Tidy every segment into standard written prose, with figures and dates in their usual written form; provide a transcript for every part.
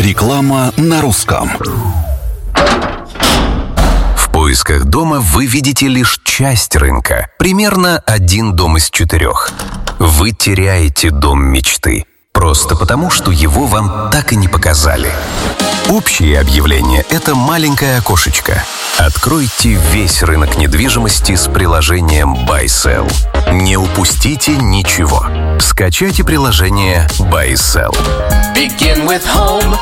Реклама на русском. В поисках дома вы видите лишь часть рынка. Примерно 1 дом из 4. Вы теряете дом мечты. Просто потому, что его вам так и не показали. Общее объявление – это маленькое окошечко. Откройте весь рынок недвижимости с приложением BuySell. Не упустите ничего. Скачайте приложение BuySell. Begin with home,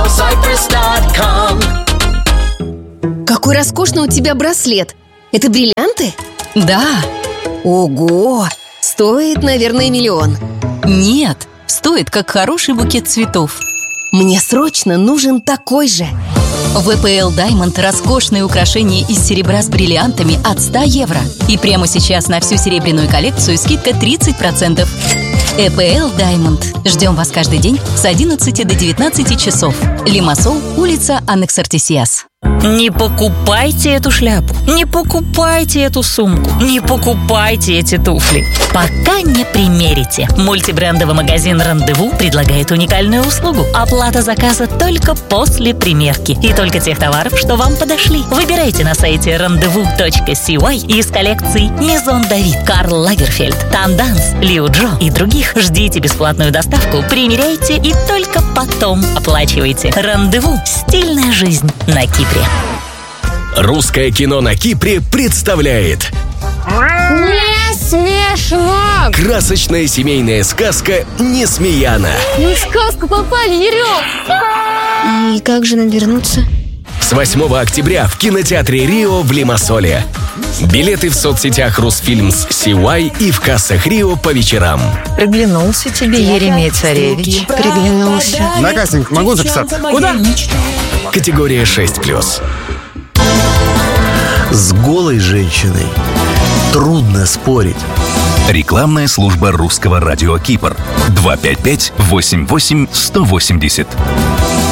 buysellcyprus.com. Какой роскошный у тебя браслет. Это бриллианты? Да. Ого! Стоит, наверное, миллион. Нет, стоит как хороший букет цветов. Мне срочно нужен такой же. В EPL Diamond роскошные украшения из серебра с бриллиантами от 100 евро. И прямо сейчас на всю серебряную коллекцию скидка 30%. EPL Diamond. Ждем вас каждый день с 11 до 19 часов. Лимассол, улица Аннекс-Артисиас. Не покупайте эту шляпу, не покупайте эту сумку, не покупайте эти туфли, пока не примерите. Мультибрендовый магазин «Рандеву» предлагает уникальную услугу. Оплата заказа только после примерки и только тех товаров, что вам подошли. Выбирайте на сайте rendezvous.cy из коллекций Мизон Давид, Карл Лагерфельд, Танданс, Лиу Джо и других. Ждите бесплатную доставку, примеряйте и только потом оплачивайте. «Рандеву» – стильная жизнь на Кипре. Русское кино на Кипре представляет Не смешно! красочная семейная сказка «Несмеяна». Мы в сказку попали, Ерём! И как же нам вернуться? С 8 октября в кинотеатре «Рио» в Лимассоле. Билеты в соцсетях «Русфильмс CY» и в кассах «Рио» по вечерам. Приглянулся тебе Еремей Царевич. Приглянулся. На кастинг могу записаться? Куда? Категория 6+. С голой женщиной трудно спорить. Рекламная служба русского радио Кипр. 255-88-180.